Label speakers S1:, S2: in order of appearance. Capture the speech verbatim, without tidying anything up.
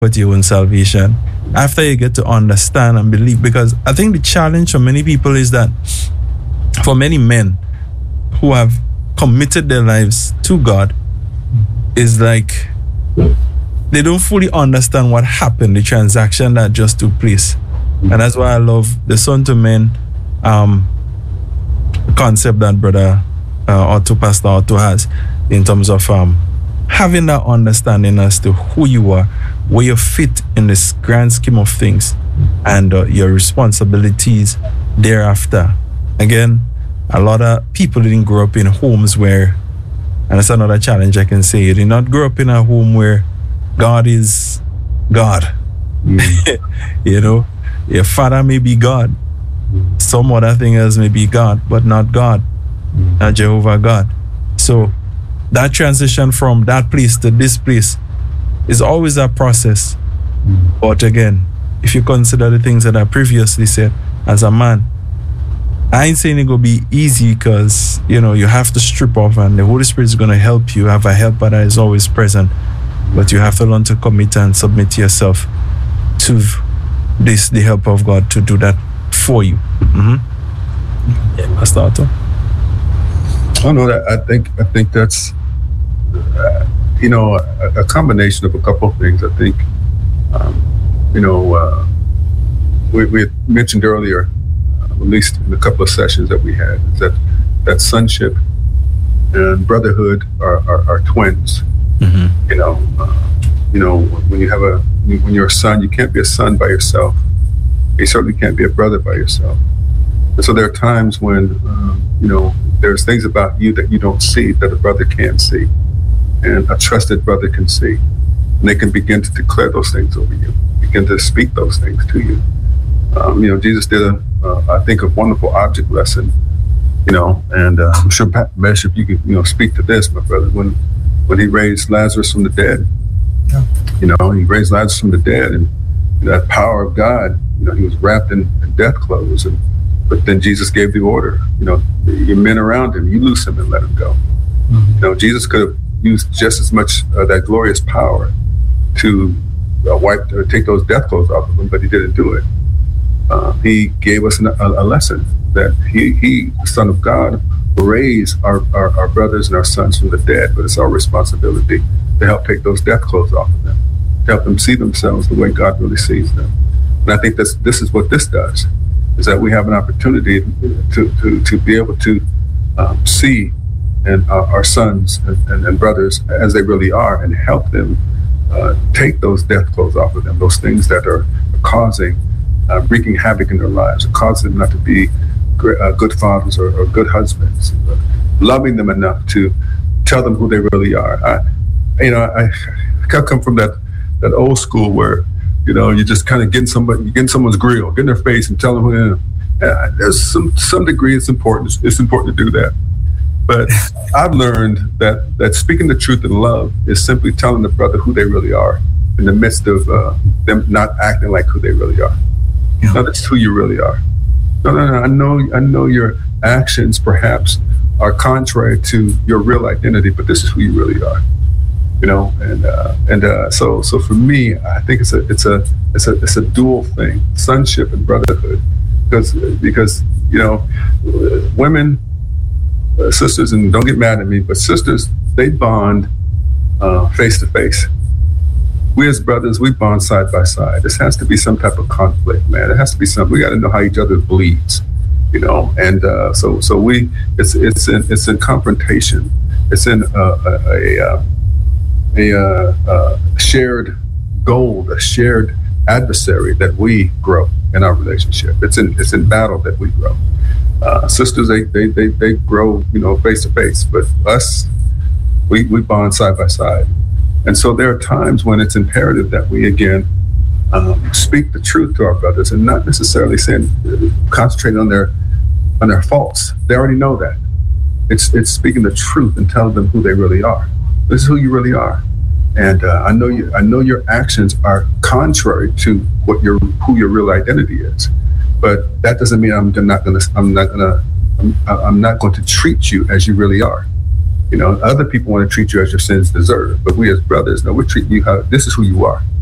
S1: with your own salvation. After you get to understand and believe, because I think the challenge for many people is that for many men who have committed their lives to God, is like they don't fully understand what happened, the transaction that just took place. And that's why I love the son to men um, concept that brother uh, Otto, Pastor Otto has, in terms of um, having that understanding as to who you are, where you fit in this grand scheme of things, and uh, your responsibilities thereafter. Again, a lot of people didn't grow up in homes where, and that's another challenge I can say, you did not grow up in a home where God is God. Mm. You know, your father may be God, mm. some other thing else may be God, but not God, mm. not Jehovah God. So that transition from that place to this place is always a process. Mm. But again, if you consider the things that I previously said, as a man, I ain't saying it gonna be easy, because you know you have to strip off, and the Holy Spirit is gonna help you. Have a helper that is always present, but you have to learn to commit and submit yourself to this, the help of God, to do that for you. Mm-hmm. Yeah, Pastor Otto.
S2: I know that. I think. I think that's. Uh, you know, a, a combination of a couple of things. I think. Um, you know, uh, we, we had mentioned earlier, at least in a couple of sessions that we had, is that that sonship and brotherhood are, are, are twins. Mm-hmm. You know, uh, you know when you have a when you're a son, you can't be a son by yourself. You certainly can't be a brother by yourself. And so there are times when um, you know there's things about you that you don't see that a brother can see, and a trusted brother can see, and they can begin to declare those things over you, begin to speak those things to you. Um, you know, Jesus did a Uh, I think a wonderful object lesson, you know, and uh, I'm sure Pat Bishop, you could, you know, speak to this, my brother, when when he raised Lazarus from the dead. Yeah. You know, he raised Lazarus from the dead, and you know, that power of God, you know, he was wrapped in, in death clothes, and but then Jesus gave the order, you know, your men around him, you loose him and let him go. Mm-hmm. You know, Jesus could have used just as much uh, that glorious power to uh, wipe, uh, take those death clothes off of him, but he didn't do it. Uh, he gave us an, a, a lesson that he, he, the Son of God, will raise our, our, our brothers and our sons from the dead, but it's our responsibility to help take those death clothes off of them, to help them see themselves the way God really sees them. And I think that's, this is what this does, is that we have an opportunity to, to, to be able to um, see and uh, our sons and, and, and brothers as they really are, and help them uh, take those death clothes off of them, those things that are causing Uh, wreaking havoc in their lives, it causes them not to be great, uh, good fathers or, or good husbands, uh, loving them enough to tell them who they really are. I, you know, I, I come from that that old school where, you know, you just kind of getting somebody, you getting someone's grill, get in their face and tell them who they are. Uh, there's some some degree it's important. It's, it's important to do that, but I've learned that that speaking the truth in love is simply telling the brother who they really are in the midst of uh, them not acting like who they really are. Yeah. No, that's who you really are. No, no, no. I know, I know your actions perhaps are contrary to your real identity, but this is who you really are. You know, and uh, and uh, so so for me, I think it's a it's a it's a it's a dual thing: sonship and brotherhood. Because because you know, women, uh, sisters, and don't get mad at me, but sisters, they bond uh, face to face. We as brothers, we bond side by side. This has to be some type of conflict, man. It has to be something. We got to know how each other bleeds, you know. And uh, so, so we, it's it's in it's in confrontation. It's in uh, a a, a, a, a shared goal, a shared adversary that we grow in our relationship. It's in it's in battle that we grow. Uh, sisters, they, they they they grow, you know, face to face. But us, we we bond side by side. And so there are times when it's imperative that we, again, um, speak the truth to our brothers, and not necessarily saying, concentrating on their on their faults. They already know that. It's it's speaking the truth and telling them who they really are. This is who you really are. And uh, I know you. I know your actions are contrary to what your who your real identity is. But that doesn't mean I'm not gonna. I'm not gonna. I'm, I'm not going to treat you as you really are. You know, other people want to treat you as your sins deserve, but we as brothers, no, we're treating you how this is who you are.